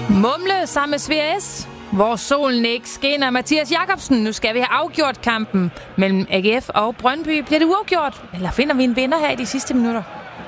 Mumle sammen med Svea S, hvor solen ikke skinner. Mathias Jakobsen, nu skal vi have afgjort kampen mellem AGF og Brøndby. Bliver det uafgjort, eller finder vi en vinder her i de sidste minutter?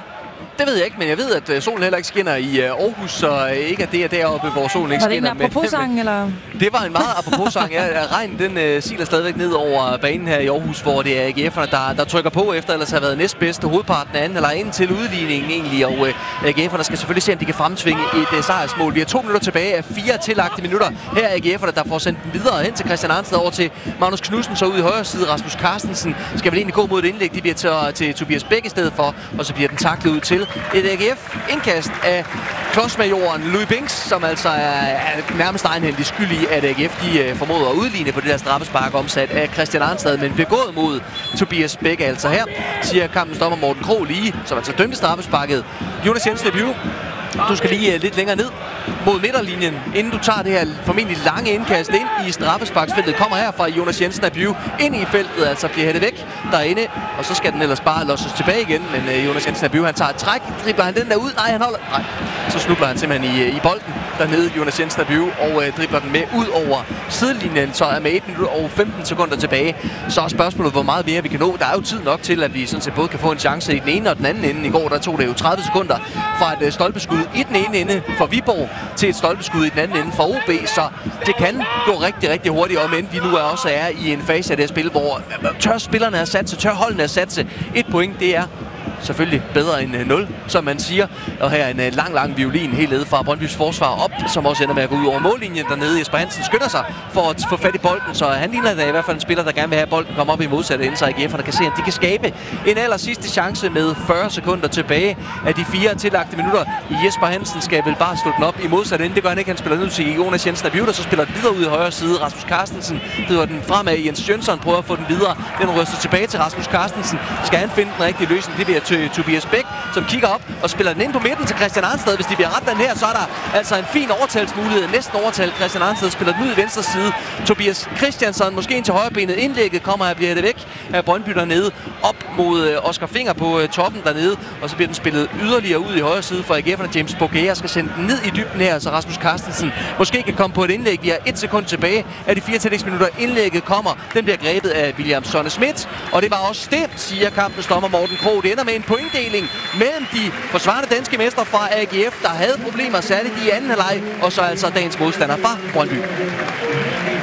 Det ved jeg ikke, men jeg ved, at solen heller ikke skinner i Aarhus, så ikke at det er deroppe, hvor solen ikke skinner. Var det en apropos-sang, eller? Det var en meget apropos-sang. Ja, regnen den siler stadigvæk ned over banen her i Aarhus, hvor det er AGF'erne, der trykker på efter, ellers har været næstbedste hovedparten af anden, eller ind til udligningen egentlig. Og AGF'erne skal selvfølgelig se, om de kan fremtvinge et sejrsmål. Vi har 2 minutter tilbage af 4 tillagte minutter. Her er AGF'erne, der får sendt den videre hen til Christian Arnsted over til Magnus Knudsen, så ud i højre side. Rasmus Carstensen skal vel egentlig gå mod et indlæg. De bliver til Tobias Bæk i stedet for, og så bliver den taklet ud til et AGF-indkast af klodsmajoren Louis Binks, som altså er nærmest egenhændigt skyld i, at AGF de formåede at udligne på det der straffespark omsat af Christian Arnsted, men begået mod Tobias Bæk. Altså her siger kampens dommer Morten Krog lige, som altså dømte straffesparket. Jonas Jensen debut. Du skal lige lidt længere ned mod midterlinjen, inden du tager det her formentlig lange indkast ind i straffesparksfeltet. Kommer her fra Jonas Jensen Abiu ind i feltet, altså bliver hættet væk derinde, og så skal den ellers bare losses tilbage igen. Men Jonas Jensen Abiu, han tager et træk, dribler han den der ud? Nej, han holder. Nej, så snubler han simpelthen i bolden dernede, Jonas Jensen Abiu, og dribler den med ud over sidelinjen, så er med 1 minut og 15 sekunder tilbage. Så er spørgsmålet, hvor meget mere vi kan nå. Der er jo tid nok til, at vi sådan set både kan få en chance i den ene og den anden ende. I går der tog det jo 30 sekunder fra et stolpeskud i den ene ende for Viborg til et stolpeskud i den anden ende for OB, så det kan gå rigtig, rigtig hurtigt, om end vi nu også er i en fase af det spil, hvor tør spillerne er satse, tør holdene er satse. 1 point, det er selvfølgelig bedre end 0, som man siger. Og her en lang violin helt nede fra Brøndbys forsvar op, som også ender med at gå ud over mållinjen dernede. Jesper Hansen skynder sig for at få fat i bolden, så han ligner da i hvert fald en spiller, der gerne vil have bolden komme op i modsatte ende, så AGF'erne kan se, at de kan skabe en aller sidste chance med 40 sekunder tilbage af de 4 tillagte minutter. Jesper Hansen skal vel bare slå den op i modsatte ende. Det gør han ikke. Han spiller ned til Jonas Jensen Abiu, der så spiller den videre ud i højre side. Rasmus Carstensen driver den fremad. Jens Jønsson prøver at få den videre. Den ryster tilbage til Rasmus Carstensen. Skal han finde den rigtige løsning? Det bliver til Tobias Bæk, som kigger op og spiller den ind på midten til Christian Arnsted. Hvis de bliver ret den her, så er der altså en fin overtalsmulighed. Næsten overtalt. Christian Arnsted spiller den ud i venstre side. Tobias Christiansen måske ind til højrebenet. Indlægget kommer her, bliver det væk af Brøndby dernede. Op mod Oscar Finger på toppen dernede. Og så bliver den spillet yderligere ud i højre side for AGF'erne. James Boguea skal sende den ned i dybden her, så Rasmus Carstensen måske kan komme på et indlæg. Vi har 1 sekund tilbage af de 4 tillægsminutter. Indlægget kommer. Den bliver grebet af William Sonne Schmidt. Og det var også det, siger kampens dommer Morten Krog. Det ender med en pointdeling mellem de forsvarende danske mestre fra AGF, der havde problemer særligt i anden halvleg, og så altså dagens modstander fra Brøndby.